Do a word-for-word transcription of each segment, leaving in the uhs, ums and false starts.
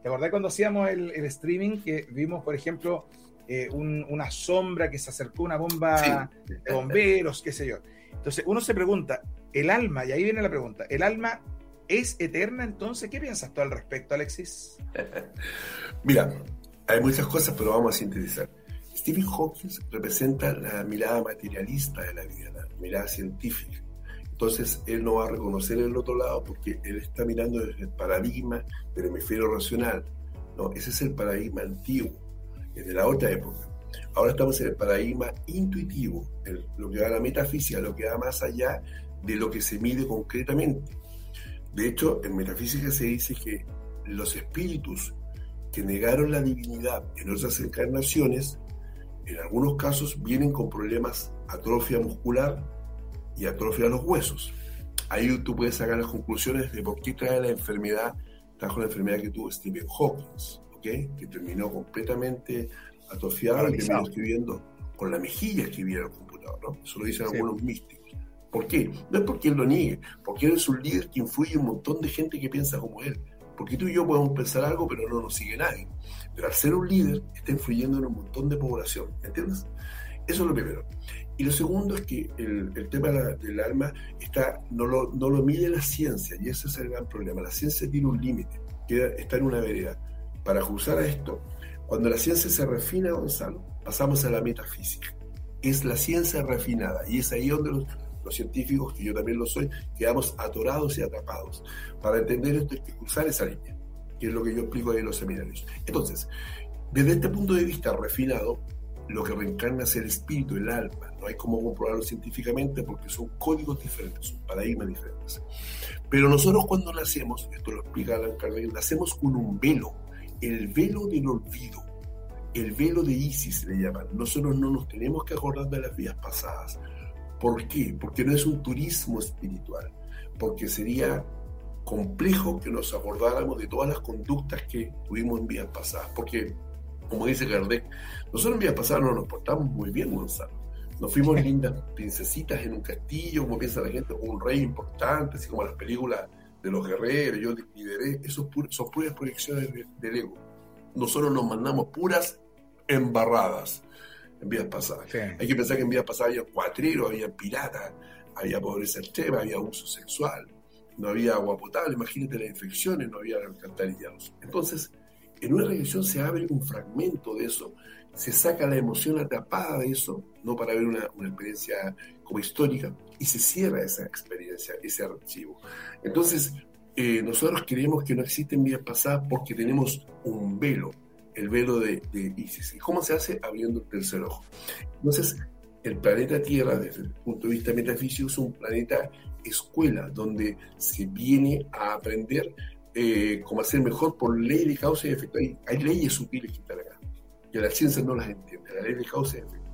¿Te acordás cuando hacíamos el, el streaming que vimos, por ejemplo, eh, un, una sombra que se acercó a una bomba Sí. de bomberos, qué sé yo? Entonces uno se pregunta, el alma, y ahí viene la pregunta, ¿el alma es eterna entonces? ¿Qué piensas tú al respecto, Alexis? Mira, hay muchas cosas, pero vamos a sintetizar. Stephen Hawking representa la mirada materialista de la vida, la mirada científica. Entonces, él no va a reconocer el otro lado porque él está mirando desde el paradigma del hemisferio racional, ¿no? Ese es el paradigma antiguo, es de la otra época. Ahora estamos en el paradigma intuitivo, el, lo que va a la metafísica, lo que va más allá de lo que se mide concretamente. De hecho, en metafísica se dice que los espíritus que negaron la divinidad en otras encarnaciones, en algunos casos vienen con problemas atrofia muscular y atrofia de los huesos. Ahí tú puedes sacar las conclusiones de por qué trae la enfermedad, trajo la enfermedad que tuvo Stephen Hawking, ¿okay? Que terminó completamente atrofiado y terminó escribiendo con la mejilla, escribía en el computador, ¿no? Eso lo dicen sí. algunos místicos. ¿Por qué? No es porque él lo niegue, porque él es un líder que influye en un montón de gente que piensa como él. Porque tú y yo podemos pensar algo, pero no nos sigue nadie. Pero al ser un líder, está influyendo en un montón de población, ¿me entiendes? Eso es lo primero. Y lo segundo es que el, el tema de la, del alma está, no, lo, no lo mide la ciencia, y ese es el gran problema. La ciencia tiene un límite, está en una vereda. Para cruzar a esto, cuando la ciencia se refina, Gonzalo, pasamos a la metafísica. Es la ciencia refinada, y es ahí donde los, los científicos, que yo también lo soy, quedamos atorados y atrapados. Para entender esto hay que cruzar esa línea, que es lo que yo explico ahí en los seminarios. Entonces, desde este punto de vista refinado, lo que reencarna es el espíritu, el alma. No hay cómo comprobarlo científicamente porque son códigos diferentes, son paradigmas diferentes. Pero nosotros cuando nacemos, esto lo explica Allan Kardec, nacemos con un velo, el velo del olvido, el velo de Isis le llaman. Nosotros no nos tenemos que acordar de las vidas pasadas. ¿Por qué? Porque no es un turismo espiritual, porque sería complejo que nos acordáramos de todas las conductas que tuvimos en vidas pasadas, porque como dice Kardec, nosotros en vidas pasadas no nos portamos muy bien, Gonzalo. Nos fuimos lindas princesitas en un castillo, como piensa la gente, o un rey importante, así como las películas de los guerreros, yo lideré. Eso son puras proyecciones de, del ego. Nosotros nos mandamos puras embarradas en vidas pasadas. Sí. Hay que pensar que en vidas pasadas había cuatreros, había piratas, había pobreza extrema, había abuso sexual, no había agua potable, imagínate las infecciones, no había alcantarillados. Entonces, en una regresión se abre un fragmento de eso, se saca la emoción atrapada de eso, no para ver una, una experiencia como histórica, y se cierra esa experiencia, ese archivo. Entonces, eh, nosotros creemos que no existen vidas pasadas porque tenemos un velo, el velo de, de Isis. ¿Y cómo se hace? Abriendo el tercer ojo. Entonces, el planeta Tierra, desde el punto de vista metafísico, es un planeta escuela, donde se viene a aprender Eh, cómo hacer mejor por ley de causa y efecto. Hay, hay leyes sutiles que están acá, que la ciencia no las entiende, la ley de causa y efecto.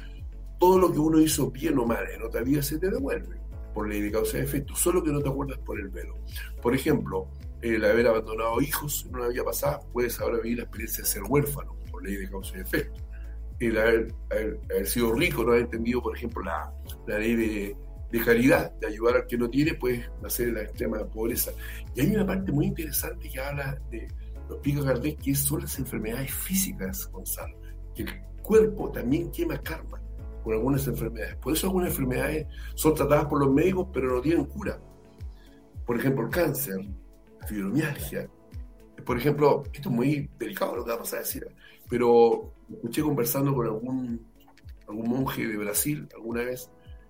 Todo lo que uno hizo bien o mal en otra vida se te devuelve por ley de causa y efecto, solo que no te acuerdas por el velo. Por ejemplo, el haber abandonado hijos en una vida pasada, puedes ahora vivir la experiencia de ser huérfano por ley de causa y efecto. El haber, haber, haber sido rico, no haber entendido, por ejemplo, la, la ley de de caridad, de ayudar al que no tiene, puedes nacer en la extrema pobreza. Y hay una parte muy interesante que habla de, lo explica Kardec, que son las enfermedades físicas, Gonzalo, que el cuerpo también quema karma con algunas enfermedades. Por eso algunas enfermedades son tratadas por los médicos, pero no tienen cura. Por ejemplo, el cáncer, la fibromialgia. Por ejemplo, esto es muy delicado lo que vamos a decir, pero escuché conversando con algún, algún monje de Brasil alguna vez,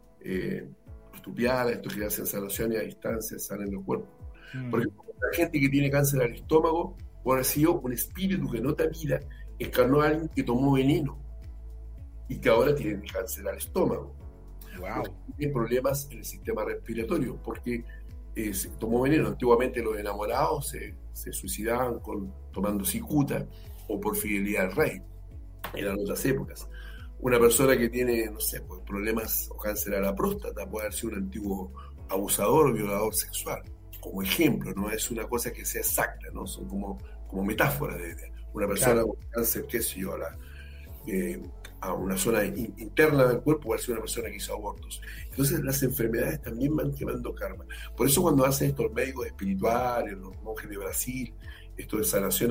eh, estupiadas, estos que hacen sanaciones a distancia, salen del cuerpo. Mm. Porque la gente que tiene cáncer al estómago, por haber sido un espíritu que nota vida, encarnó a alguien que tomó veneno y que ahora tiene cáncer al estómago. Wow. Tiene problemas en el sistema respiratorio, porque eh, se tomó veneno. Antiguamente los enamorados se, se suicidaban con, tomando cicuta o por fidelidad al rey. Eran otras épocas. Una persona que tiene, no sé, pues, problemas o cáncer a la próstata puede haber sido un antiguo abusador o violador sexual. Como ejemplo, no es una cosa que sea exacta, ¿no? Son como, como metáforas de, de una persona claro. con cáncer, qué sé yo, a, la, eh, a una zona in, interna del cuerpo puede ser una persona que hizo abortos. Entonces las enfermedades también van quemando karma. Por eso cuando hacen estos médicos espirituales, los monjes de Brasil, esto de sanación